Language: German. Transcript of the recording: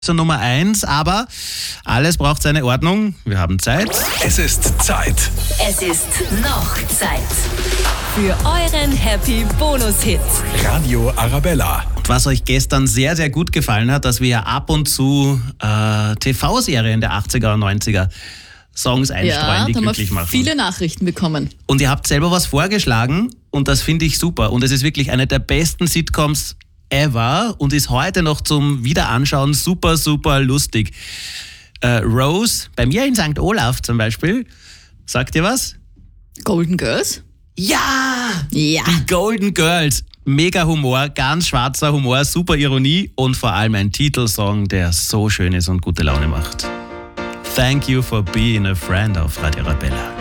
zur Nummer 1, aber alles braucht seine Ordnung. Wir haben Zeit. Es ist Zeit. Es ist noch Zeit für euren Happy Bonus-Hit. Radio Arabella. Und was euch gestern sehr, sehr gut gefallen hat, dass wir ja ab und zu TV-Serien der 80er und 90er Songs einstreuen, die da haben glücklich wir machen. viele Nachrichten bekommen. Und ihr habt selber was vorgeschlagen und das finde ich super. Und es ist wirklich eine der besten Sitcoms ever und ist heute noch zum Wiederanschauen super, super lustig. Rose, bei mir in St. Olaf zum Beispiel, sagt ihr was? Golden Girls? Ja! Ja. Die Golden Girls. Mega Humor, ganz schwarzer Humor, super Ironie und vor allem ein Titelsong, der so schön ist und gute Laune macht. Thank you for being a friend auf Radio Arabella.